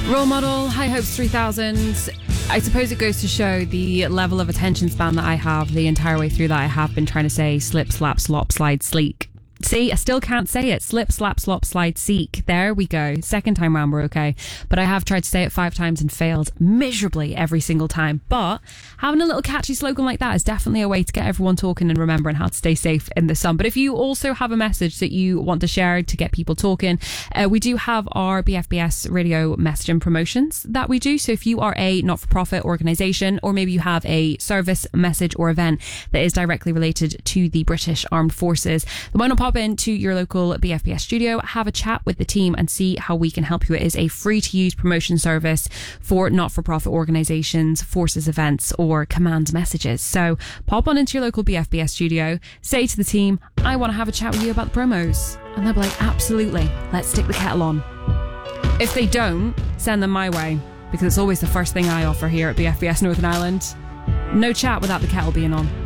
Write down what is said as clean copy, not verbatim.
Role model, High Hopes 3000. I suppose it goes to show the level of attention span that I have the entire way through that I have been trying to say slip, slap, slop, slide, sleek. See, I still can't say it. Slip, slap, slop, slide, seek. There we go. Second time round, we're okay. But I have tried to say it 5 times and failed miserably every single time. But having a little catchy slogan like that is definitely a way to get everyone talking and remembering how to stay safe in the sun. But if you also have a message that you want to share to get people talking, we do have our BFBS radio messaging promotions that we do. So if you are a not-for-profit organisation, or maybe you have a service, message or event that is directly related to the British Armed Forces, then why not pop into your local BFBS studio, have a chat with the team and see how we can help you. It is a free to use promotion service for not-for-profit organisations, forces events or command messages. So pop on into your local BFBS studio, say to the team, I want to have a chat with you about the promos. And they'll be like, absolutely, let's stick the kettle on. If they don't, send them my way, because it's always the first thing I offer here at BFBS Northern Ireland. No chat without the kettle being on.